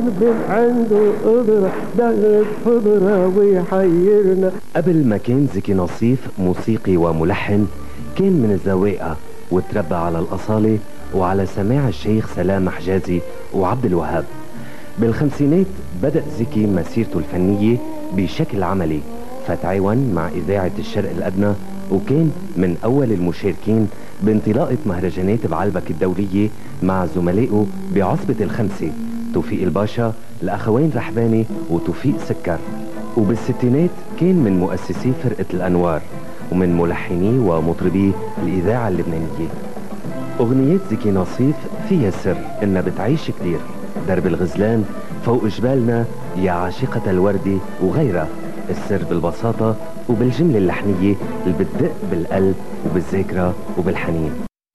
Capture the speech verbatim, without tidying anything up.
عنده قدرة دغت خضرة ويحيرنا. قبل ما كان زكي نصيف موسيقي وملحن، كان من الزواقة وتربى على الأصالة وعلى سماع الشيخ سلام حجازي وعبد الوهاب. بالخمسينات بدأ زكي مسيرته الفنية بشكل عملي، فتعاون مع إذاعة الشرق الأدنى وكان من أول المشاركين بانطلاقة مهرجانات بعلبك الدولية مع زملائه بعصبة الخمسة توفيق الباشا، الأخوين رحباني وتوفيق سكر. وبالستينات كان من مؤسسي فرقة الأنوار ومن ملحني ومطربي الإذاعة اللبنانية. أغنيات زكي نصيف فيها سر إنها بتعيش كتير، درب الغزلان، فوق جبالنا، يا عاشقة الوردة وغيرها. السر بالبساطة وبالجملة اللحنية اللي بتدق بالقلب وبالذاكرة وبالحنين.